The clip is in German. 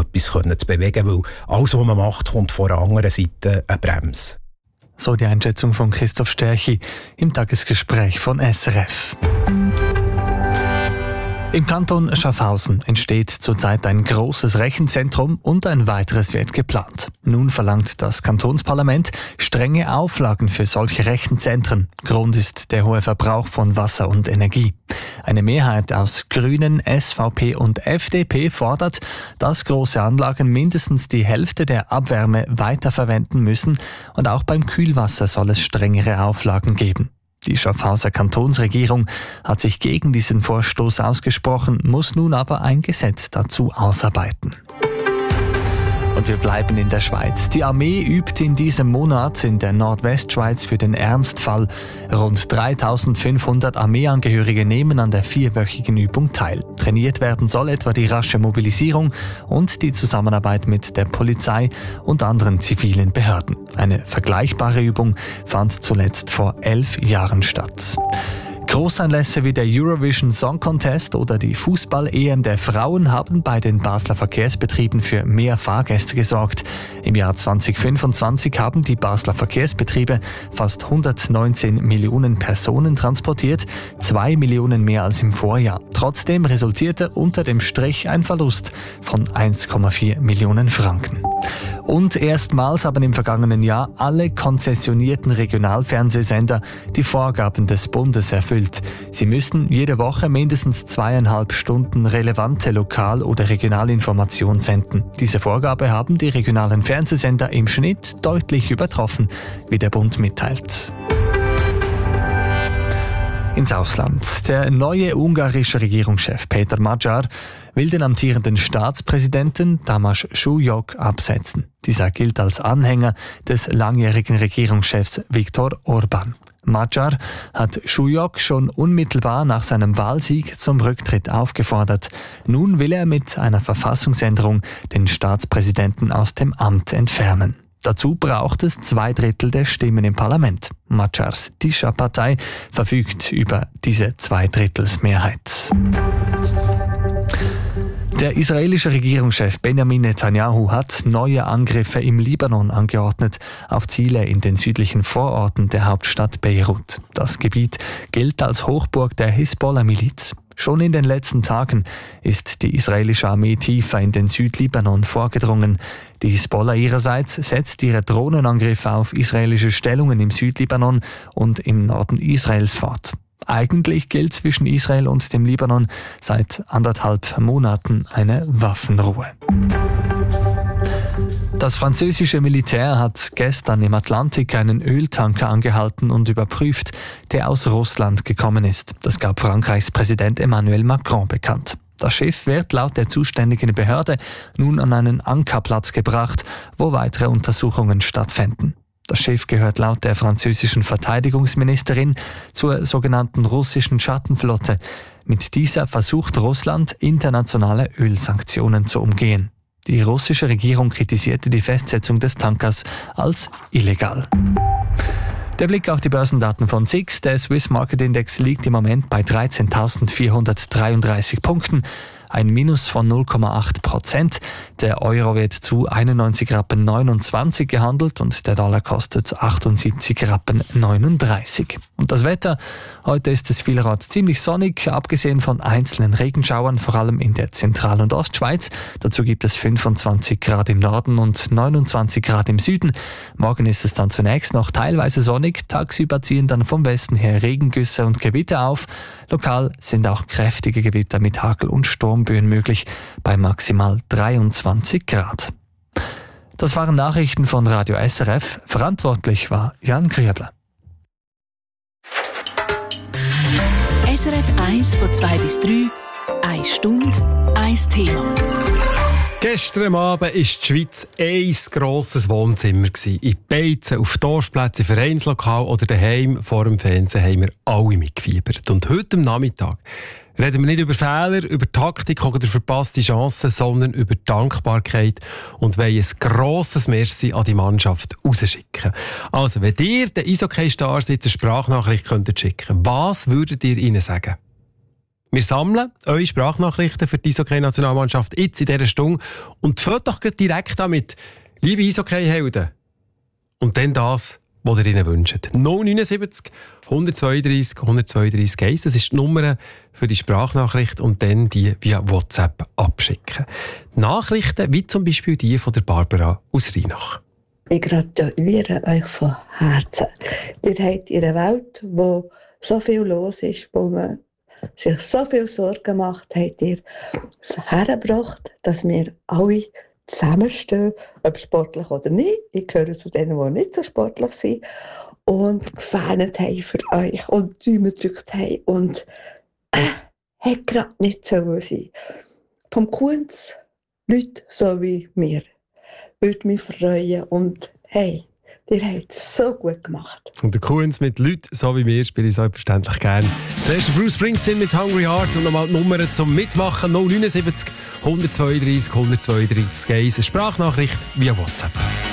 etwas zu bewegen, weil alles, was man macht, kommt von der anderen Seite eine Bremse. So die Einschätzung von Christoph Stärchi im Tagesgespräch von SRF. Im Kanton Schaffhausen entsteht zurzeit ein großes Rechenzentrum und ein weiteres wird geplant. Nun verlangt das Kantonsparlament strenge Auflagen für solche Rechenzentren. Grund ist der hohe Verbrauch von Wasser und Energie. Eine Mehrheit aus Grünen, SVP und FDP fordert, dass große Anlagen mindestens die Hälfte der Abwärme weiterverwenden müssen und auch beim Kühlwasser soll es strengere Auflagen geben. Die Schaffhauser Kantonsregierung hat sich gegen diesen Vorstoß ausgesprochen, muss nun aber ein Gesetz dazu ausarbeiten. Und wir bleiben in der Schweiz. Die Armee übt in diesem Monat in der Nordwestschweiz für den Ernstfall. Rund 3500 Armeeangehörige nehmen an der 4-wöchigen Übung teil. Trainiert werden soll etwa die rasche Mobilisierung und die Zusammenarbeit mit der Polizei und anderen zivilen Behörden. Eine vergleichbare Übung fand zuletzt vor 11 Jahren statt. Großanlässe wie der Eurovision Song Contest oder die Fußball-EM der Frauen haben bei den Basler Verkehrsbetrieben für mehr Fahrgäste gesorgt. Im Jahr 2025 haben die Basler Verkehrsbetriebe fast 119 Millionen Personen transportiert, 2 Millionen mehr als im Vorjahr. Trotzdem resultierte unter dem Strich ein Verlust von 1,4 Millionen Franken. Und erstmals haben im vergangenen Jahr alle konzessionierten Regionalfernsehsender die Vorgaben des Bundes erfüllt. Sie müssen jede Woche mindestens 2,5 Stunden relevante Lokal- oder Regionalinformation senden. Diese Vorgabe haben die regionalen Fernsehsender im Schnitt deutlich übertroffen, wie der Bund mitteilt. Ins Ausland. Der neue ungarische Regierungschef Peter Magyar will den amtierenden Staatspräsidenten Tamás Súlyog absetzen. Dieser gilt als Anhänger des langjährigen Regierungschefs Viktor Orbán. Magyar hat Súlyog schon unmittelbar nach seinem Wahlsieg zum Rücktritt aufgefordert. Nun will er mit einer Verfassungsänderung den Staatspräsidenten aus dem Amt entfernen. Dazu braucht es 2/3 der Stimmen im Parlament. Magyars Tisza-Partei verfügt über diese 2/3-Mehrheit. Der israelische Regierungschef Benjamin Netanyahu hat neue Angriffe im Libanon angeordnet auf Ziele in den südlichen Vororten der Hauptstadt Beirut. Das Gebiet gilt als Hochburg der Hisbollah-Miliz. Schon in den letzten Tagen ist die israelische Armee tiefer in den Südlibanon vorgedrungen. Die Hisbollah ihrerseits setzt ihre Drohnenangriffe auf israelische Stellungen im Südlibanon und im Norden Israels fort. Eigentlich gilt zwischen Israel und dem Libanon seit 1,5 Monaten eine Waffenruhe. Das französische Militär hat gestern im Atlantik einen Öltanker angehalten und überprüft, der aus Russland gekommen ist. Das gab Frankreichs Präsident Emmanuel Macron bekannt. Das Schiff wird laut der zuständigen Behörde nun an einen Ankerplatz gebracht, wo weitere Untersuchungen stattfinden. Das Schiff gehört laut der französischen Verteidigungsministerin zur sogenannten russischen Schattenflotte. Mit dieser versucht Russland, internationale Ölsanktionen zu umgehen. Die russische Regierung kritisierte die Festsetzung des Tankers als illegal. Der Blick auf die Börsendaten von SIX. Der Swiss Market Index liegt im Moment bei 13.433 Punkten. Ein Minus von 0,8%. Der Euro wird zu 91,29 Rappen gehandelt und der Dollar kostet 78,39 Rappen. Und das Wetter? Heute ist es vielerorts ziemlich sonnig, abgesehen von einzelnen Regenschauern, vor allem in der Zentral- und Ostschweiz. Dazu gibt es 25 Grad im Norden und 29 Grad im Süden. Morgen ist es dann zunächst noch teilweise sonnig. Tagsüber ziehen dann vom Westen her Regengüsse und Gewitter auf. Lokal sind auch kräftige Gewitter mit Hagel und Sturmböen möglich, bei maximal 23 Grad. Das waren Nachrichten von Radio SRF. Verantwortlich war Jan Grüebler. SRF 1 von 2 bis 3, 1 Stunde, 1 Thema. Gestern Abend war die Schweiz ein grosses Wohnzimmer. In Beizen, auf Dorfplätzen, Vereinslokal oder daheim vor dem Fernsehen haben wir alle mitgefiebert. Und heute am Nachmittag reden wir nicht über Fehler, über Taktik oder verpasste Chancen, sondern über Dankbarkeit und wollen ein grosses Merci an die Mannschaft rausschicken. Also, wenn ihr den Eishockey-Stars jetzt eine Sprachnachricht schicken könntet, was würdet ihr ihnen sagen? Wir sammeln eure Sprachnachrichten für die Eishockey-Nationalmannschaft jetzt in dieser Stunde und fahrt doch direkt damit, liebe Eishockey-Helden. Und dann das, was ihr ihnen wünscht. 079 132 132 1. Das ist die Nummer für die Sprachnachricht und dann die via WhatsApp abschicken. Nachrichten wie zum Beispiel die von der Barbara aus Rheinach. Ich gratuliere euch von Herzen. Ihr habt in einer Welt, wo so viel los ist, wo man sich so viel Sorgen macht, habt ihr es hergebracht, dass wir alle zusammenstehen, ob sportlich oder nicht. Ich gehöre zu denen, die nicht so sportlich sind. Und gefähnet haben für euch und Däumen gedrückt haben. Und hat gerade nicht so sein. Vom Kunz, Leute so wie mir, würde mich freuen. Und hey, ihr habt es so gut gemacht. Und der Kunz mit Leuten so wie mir spiele ich selbstverständlich gerne. Zuerst Bruce Springsteen mit Hungry Heart und nochmal die Nummern zum Mitmachen 079 132 132 1. Eine Sprachnachricht via WhatsApp.